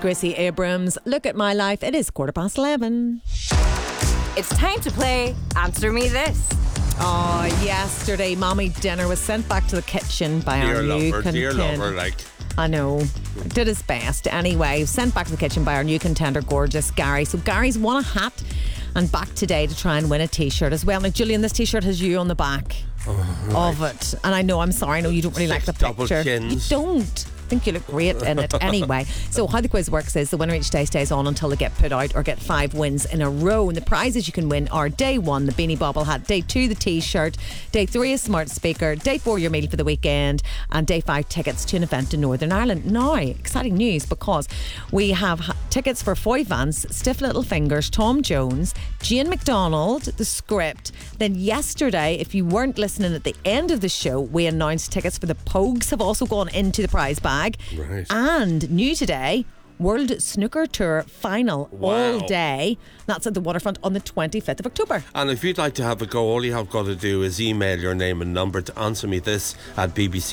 Gracie Abrams. Look at my life. It is 11:15. It's time to play Answer Me This. Oh, yesterday, Mommy Dinner was sent back to the kitchen by our new dear lover, like. I know. Did his best. Anyway, sent back to the kitchen by our new contender, gorgeous Gary. So Gary's won a hat and back today to try and win a t-shirt as well. Now, Julian, this t-shirt has you on the back of it. And I know, I'm sorry, I know you don't really like the picture. Chins. You don't. I think you look great in it anyway. So how the quiz works is the winner each day stays on until they get put out or get 5 wins in a row. And the prizes you can win are day 1, the beanie bobble hat, day 2, the t-shirt, day 3, a smart speaker, day 4, your meal for the weekend, and day 5, tickets to an event in Northern Ireland. Now, exciting news, because we have tickets for Foy Vance, Stiff Little Fingers, Tom Jones, Jane McDonald, The Script. Then yesterday, if you weren't listening at the end of the show, we announced tickets for the Pogues have also gone into the prize bag. Right. And new today, World Snooker Tour final all day. That's at the Waterfront on the 25th of October. And if you'd like to have a go, all you have got to do is email your name and number to answermethis@bbc